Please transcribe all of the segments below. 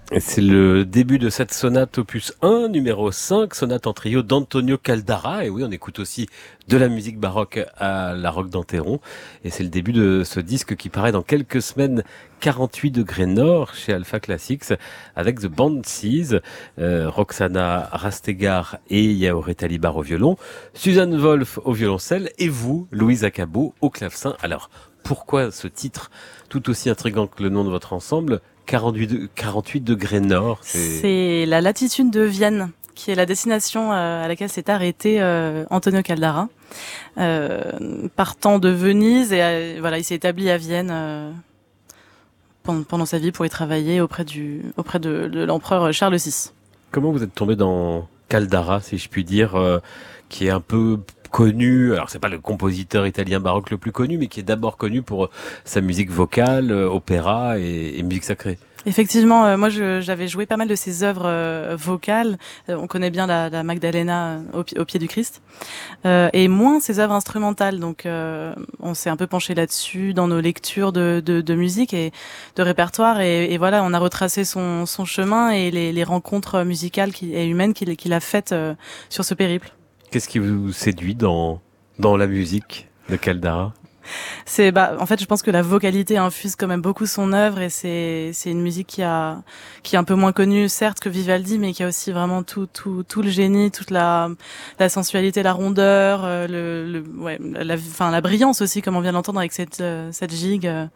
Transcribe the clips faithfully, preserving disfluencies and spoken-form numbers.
Et c'est le début de cette sonate opus un, numéro cinq, sonate en trio d'Antonio Caldara. Et oui, on écoute aussi de la musique baroque à la Roque d'Enterron. Et c'est le début de ce disque qui paraît dans quelques semaines, quarante-huit degrés nord, chez Alpha Classics, avec The Banshees, euh, Roxana Rastegar et Yaoré Talibar au violon, Suzanne Wolf au violoncelle, et vous, Louise Acabo, au clavecin. Alors, pourquoi ce titre, tout aussi intrigant que le nom de votre ensemble, quarante-huit, de- quarante-huit degrés nord, c'est... C'est la latitude de Vienne, qui est la destination euh, à laquelle s'est arrêté euh, Antonio Caldara, euh, partant de Venise, et euh, voilà, il s'est établi à Vienne euh, pendant, pendant sa vie pour y travailler auprès du auprès de, de l'empereur Charles six. Comment vous êtes tombé dans Caldara, si je puis dire, euh, qui est un peu connu, alors c'est pas le compositeur italien baroque le plus connu, mais qui est d'abord connu pour euh, sa musique vocale, euh, opéra et, et musique sacrée. Effectivement, euh, moi je- j'avais joué pas mal de ses œuvres euh, vocales. Euh, on connaît bien la, la Magdalena euh, au, pi- au pied du Christ, euh, et moins ses œuvres instrumentales. Donc euh, on s'est un peu penché là-dessus dans nos lectures de, de, de musique et de répertoire. Et, et voilà, on a retracé son, son chemin et les, les rencontres musicales qui, et humaines qu'il qu'il a faites euh, sur ce périple. Qu'est-ce qui vous séduit dans, dans la musique de Caldara? C'est bah en fait je pense que la vocalité infuse quand même beaucoup son œuvre et c'est c'est une musique qui a qui est un peu moins connue certes que Vivaldi mais qui a aussi vraiment tout tout tout le génie, toute la la sensualité, la rondeur, euh, le, le ouais la enfin la brillance aussi comme on vient de l'entendre avec cette euh, cette gigue. euh,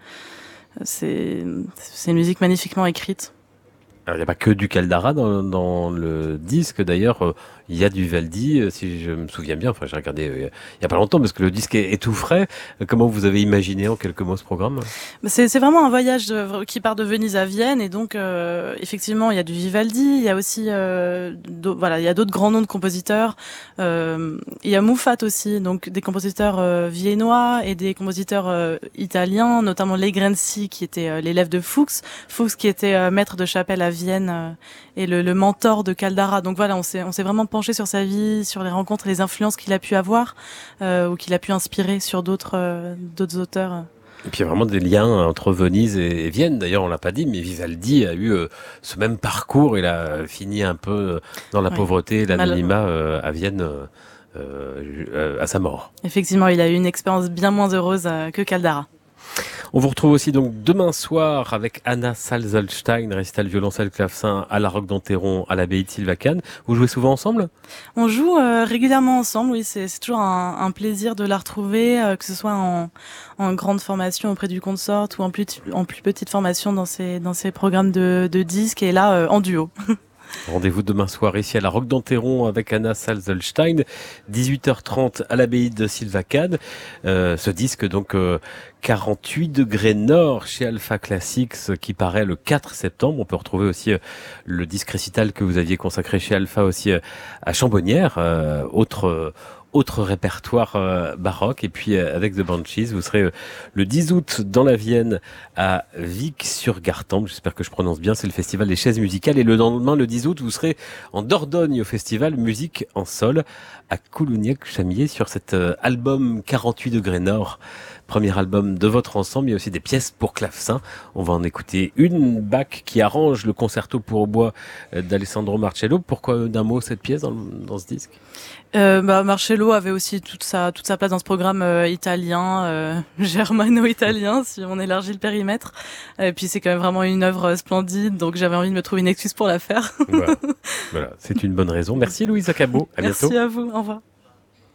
c'est c'est une musique magnifiquement écrite. Alors, il n'y a pas que du Caldara dans, dans le disque, d'ailleurs, euh, il y a du Vivaldi, euh, si je me souviens bien, enfin j'ai regardé euh, il y a pas longtemps parce que le disque est, est tout frais. Euh, Comment vous avez imaginé en quelques mots ce programme? Bah, C'est c'est vraiment un voyage de- qui part de Venise à Vienne et donc euh, effectivement il y a du Vivaldi, il y a aussi euh, d'au- voilà il y a d'autres grands noms de compositeurs. Euh, il y a Moufat aussi, donc des compositeurs euh, viennois et des compositeurs euh, italiens, notamment Legrenzi qui était euh, l'élève de Fuchs, Fuchs qui était euh, maître de chapelle à Vienne euh, et le, le mentor de Caldara. Donc voilà on s'est on s'est vraiment penché sur sa vie, sur les rencontres, les influences qu'il a pu avoir euh, ou qu'il a pu inspirer sur d'autres euh, d'autres auteurs. Et puis il y a vraiment des liens entre Venise et, et Vienne. D'ailleurs, on l'a pas dit, mais Vivaldi a eu euh, ce même parcours. Il a fini un peu euh, dans la Oui. pauvreté et Mal- l'anonymat euh, à Vienne euh, euh, euh, à sa mort. Effectivement, il a eu une expérience bien moins heureuse euh, que Caldara. On vous retrouve aussi donc demain soir avec Anna Salzolstein, récital violoncelle clavecin à la Roque d'Enterron à l'abbaye de Sylvacane. Vous jouez souvent ensemble? On joue euh, régulièrement ensemble, oui, c'est c'est toujours un, un plaisir de la retrouver, euh, que ce soit en, en grande formation auprès du consort ou en plus, en plus petite formation dans ses, dans ses programmes de, de disques et là euh, en duo. Rendez-vous demain soir ici à la Roque d'Enterron avec Anna Salzolstein, dix-huit heures trente à l'abbaye de Sylvacane. Euh, ce disque donc euh, quarante-huit degrés nord chez Alpha Classics qui paraît le quatre septembre. On peut retrouver aussi euh, le disque récital que vous aviez consacré chez Alpha aussi euh, à Chambonnières, euh, autre euh, autre répertoire euh, baroque. Et puis euh, avec The Banshees, vous serez euh, le dix août dans la Vienne à Vic-sur-Gartempe. J'espère que je prononce bien. C'est le festival des chaises musicales. Et le lendemain, le dix août, vous serez en Dordogne au festival Musique en Sol à Coulugnac-Chamilly sur cet euh, album quarante-huit degrés nord. Premier album de votre ensemble. Il y a aussi des pièces pour clavecin. On va en écouter une, Bach, qui arrange le concerto pour hautbois euh, d'Alessandro Marcello. Pourquoi d'un mot cette pièce dans, dans ce disque? Euh, bah, Marcello avait aussi toute sa, toute sa place dans ce programme euh, italien, euh, germano-italien, si on élargit le périmètre. Et puis c'est quand même vraiment une œuvre euh, splendide, donc j'avais envie de me trouver une excuse pour la faire. Voilà, voilà. C'est une bonne raison. Merci Louise Acabo. À bientôt. Merci à vous, au revoir.